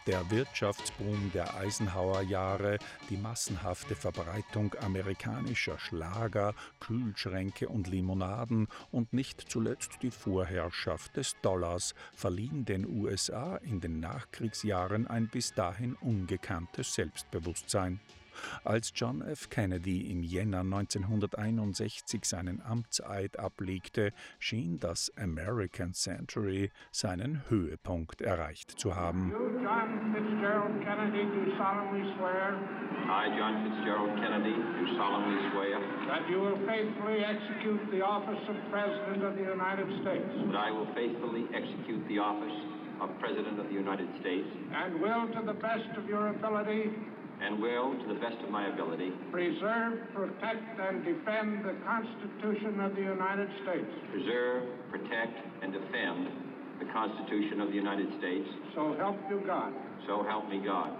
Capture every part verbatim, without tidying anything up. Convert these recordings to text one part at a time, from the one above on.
Der Wirtschaftsboom der Eisenhower-Jahre, die massenhafte Verbreitung amerikanischer Schlager, Kühlschränke und Limonaden und nicht zuletzt die Vorherrschaft des Dollars verliehen den U S A in den Nachkriegsjahren ein bis dahin ungekanntes Selbstbewusstsein. Als John F. Kennedy im Jänner neunzehnhunderteinundsechzig seinen Amtseid ablegte, schien das American Century seinen Höhepunkt erreicht zu haben. You, John Fitzgerald Kennedy, do solemnly swear I, John Fitzgerald Kennedy, do solemnly swear that you will faithfully execute the office of President of the United States that I will faithfully execute the office of President of the United States and will, to the best of your ability, and will, to the best of my ability, preserve, protect, and defend the Constitution of the United States. preserve, protect, and defend the Constitution of the United States. So help you God. So help me God.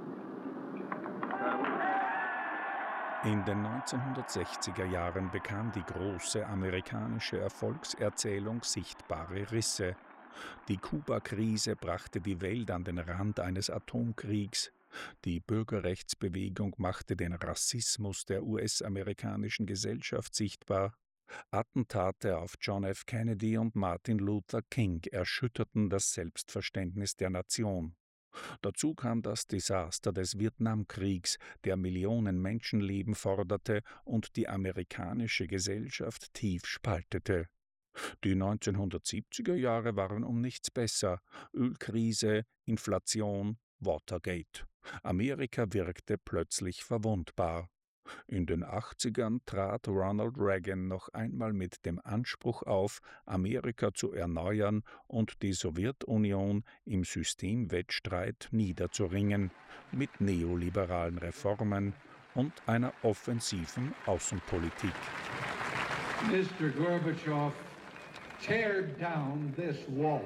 In den neunzehnhundertsechziger Jahren bekam die große amerikanische Erfolgserzählung sichtbare Risse. Die Kuba-Krise brachte die Welt an den Rand eines Atomkriegs. Die Bürgerrechtsbewegung machte den Rassismus der U S-amerikanischen Gesellschaft sichtbar. Attentate auf John F. Kennedy und Martin Luther King erschütterten das Selbstverständnis der Nation. Dazu kam das Desaster des Vietnamkriegs, der Millionen Menschenleben forderte und die amerikanische Gesellschaft tief spaltete. Die neunzehnhundertsiebziger Jahre waren um nichts besser. Ölkrise, Inflation, Watergate. Amerika wirkte plötzlich verwundbar. In den achtzigern trat Ronald Reagan noch einmal mit dem Anspruch auf, Amerika zu erneuern und die Sowjetunion im Systemwettstreit niederzuringen, mit neoliberalen Reformen und einer offensiven Außenpolitik. Mister Gorbatschow, tear down this wall.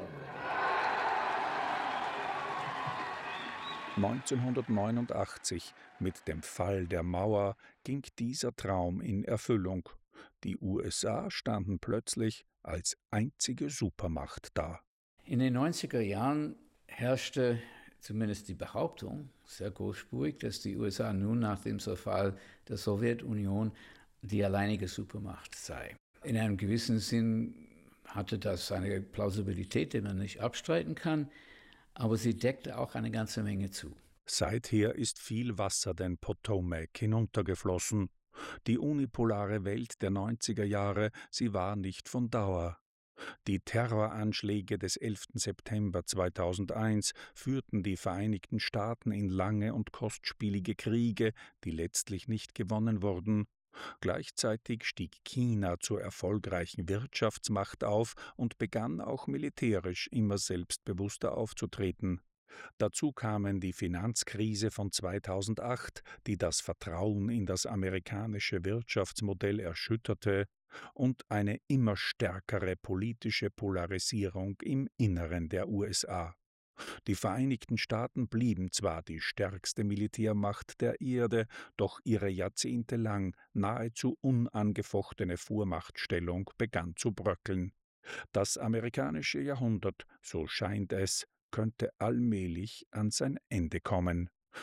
neunzehnhundertneunundachtzig, mit dem Fall der Mauer, ging dieser Traum in Erfüllung. Die U S A standen plötzlich als einzige Supermacht da. In den neunziger Jahren herrschte zumindest die Behauptung, sehr großspurig, dass die U S A nun nach dem Zerfall der Sowjetunion die alleinige Supermacht sei. In einem gewissen Sinn hatte das eine Plausibilität, die man nicht abstreiten kann, aber sie deckte auch eine ganze Menge zu. Seither ist viel Wasser den Potomac hinuntergeflossen. Die unipolare Welt der neunziger Jahre, sie war nicht von Dauer. Die Terroranschläge des elften September zweitausendeins führten die Vereinigten Staaten in lange und kostspielige Kriege, die letztlich nicht gewonnen wurden. Gleichzeitig stieg China zur erfolgreichen Wirtschaftsmacht auf und begann auch militärisch immer selbstbewusster aufzutreten. Dazu kamen die Finanzkrise von zweitausendacht, die das Vertrauen in das amerikanische Wirtschaftsmodell erschütterte, und eine immer stärkere politische Polarisierung im Inneren der U S A. Die Vereinigten Staaten blieben zwar die stärkste Militärmacht der Erde, doch ihre jahrzehntelang nahezu unangefochtene Vormachtstellung begann zu bröckeln. Das amerikanische Jahrhundert, so scheint es, könnte allmählich an sein Ende kommen.